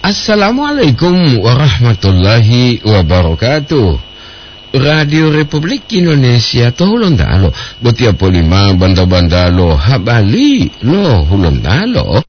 Assalamualaikum warahmatullahi wabarakatuh. Radio Republik Indonesia to hulundalo. Butia polima banda-banda lo habali lo hulundalo.